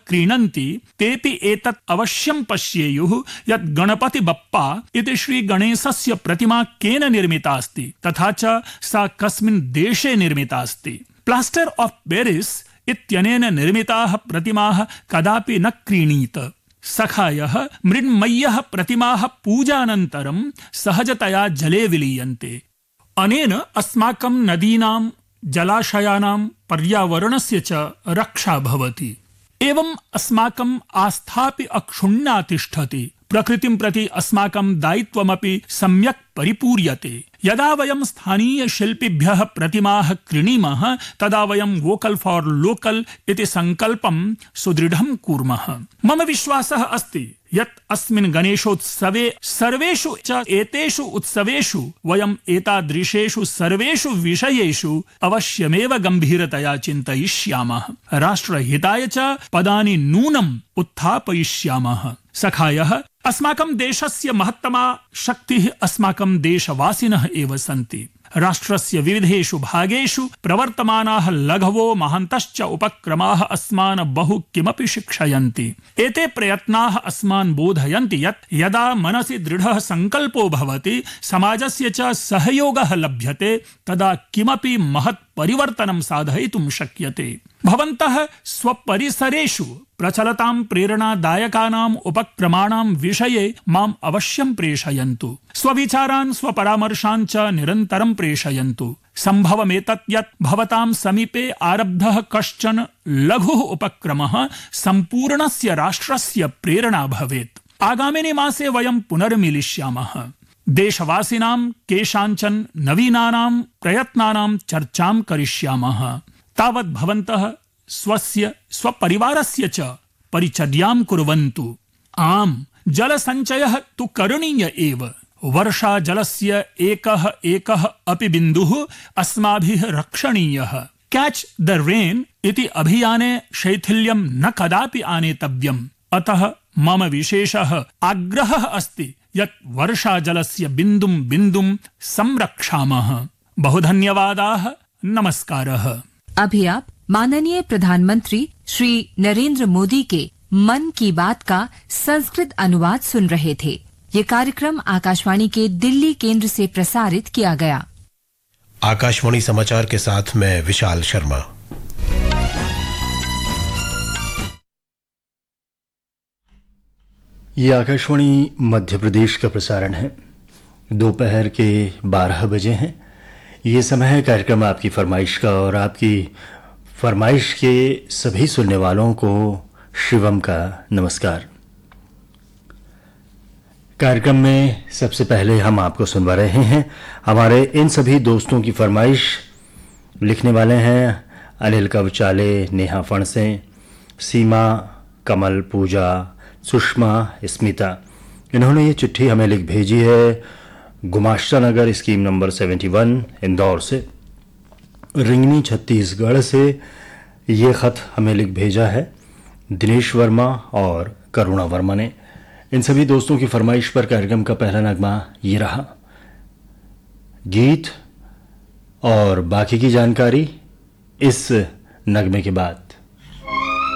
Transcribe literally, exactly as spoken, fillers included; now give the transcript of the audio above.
क्रीणन्ति तेपि एतत् अवश्यं पश्येयुः यत् गणपति बप्पा इति श्री गणेशस्य प्रतिमा केन निर्मिता अस्ति तथा च सा कस्मिन् देशे निर्मिता अस्ति। प्लास्टर ऑफ पेरिस इत्यनेन निर्मिताः प्रतिमाः कदापि न क्रीणीत। सखायः मृण्मय्यः प्रतिमाः पूजानन्तरं सहजतया जले विलीयन्ते। अनेन अस्माकं नदीनां जलाशयानां पर्यावरणस्य च रक्षा भवति। एवं अस्माकं आस्थापि अक्षुण्णा तिष्ठति। प्रकृतिं प्रति अस्माकं दायित्वमपि सम्यक् परिपूर्यते। यदा वयं स्थानीय शिल्पिभ्यः प्रतिमाः क्रीणीमः तदा वयं वोकल फॉर लोकल इति संकल्पं सुदृढं कुर्मः। मम विश्वासः अस्ति यत् अस्मिन् गणेशोत्सवे सर्वेषु च एतेषु उत्सवेषु वयं एतादृशेषु सर्वेषु विषयेषु अवश्यमेव गम्भीरतया चिन्तयिष्यामः। राष्ट्रहिताय च पदानि नूनम् उत्थापयिष्यामः। सखायः अस्माकं देशस्य महत्तमा शक्तिः अस्माकं देशवासिनः एव सन्ति। राष्ट्रस्य विविधेषु भागेषु प्रवर्तमानाः लघवो महान्तश्च उपक्रमाः अस्मान् बहु किमपि शिक्षयन्ति। एते प्रयत्नाः अस्मान् बोधयन्ति यत् यदा मनसि दृढः संकल्पो भवति समाजस्य च सहयोगः लभ्यते तदा किमपि महत् परिवर्तनं साधयितुं शक्यते। भवन्तः स्वपरिसरेषु प्रचलतां प्रेरणादायकानाम् उपक्रमाणां विषये माम् अवश्यं प्रेषयन्तु। स्वविचारान् स्वपरामर्शान् च निरन्तरं प्रेषयन्तु। सम्भवमेतत् यत् भवतां समीपे आरब्धः कश्चन लघुः उपक्रमः सम्पूर्णस्य राष्ट्रस्य प्रेरणा भवेत्। आगामिनि मासे वयं पुनर्मिलिष्यामः। देशवासिनां केषाञ्चन नवीनानां प्रयत्नानां चर्चां करिष्यामः। तावत् भवन्तः स्वस्य स्वपरिवारस्य च परिचर्यां कुर्वन्तु। आम्, जलसञ्चयः तु करणीय एव। वर्षा जलस्य एकः एकः अपि बिन्दुः अस्माभिः रक्षणीयः। कैच द रेन इति अभियाने शैथिल्यं न कदापि आनेतव्यम्। अतः मम विशेषः आग्रहः अस्ति यत् वर्षा जलस्य बिन्दुं बिन्दुं संरक्षामः। बहु धन्यवादाः। नमस्कारः। अभी आप माननीय प्रधानमंत्री श्री नरेंद्र मोदी के मन की बात का संस्कृत अनुवाद सुन रहे थे। ये कार्यक्रम आकाशवाणी के दिल्ली केंद्र से प्रसारित किया गया। आकाशवाणी समाचार के साथ मैं विशाल शर्मा। ये आकाशवाणी मध्य प्रदेश का प्रसारण है। दोपहर के बारह बजे हैं। ये समय है कार्यक्रम आपकी फरमाइश का और आपकी फरमाइश के सभी सुनने वालों को शिवम का नमस्कार। कार्यक्रम में सबसे पहले हम आपको सुनवा रहे हैं हमारे इन सभी दोस्तों की फरमाइश। लिखने वाले हैं अनिल कवचाले, नेहा फणसे, सीमा, कमल, पूजा, सुषमा, स्मिता। इन्होंने ये चिट्ठी हमें लिख भेजी है गुमाश्ता नगर स्कीम नंबर इकहत्तर इंदौर से। रिंगनी छत्तीसगढ़ से ये ख़त हमें लिख भेजा है दिनेश वर्मा और करुणा वर्मा ने। इन सभी दोस्तों की फरमाइश पर कार्यक्रम का पहला नगमा ये रहा। गीत और बाकी की जानकारी इस नगमे के बाद।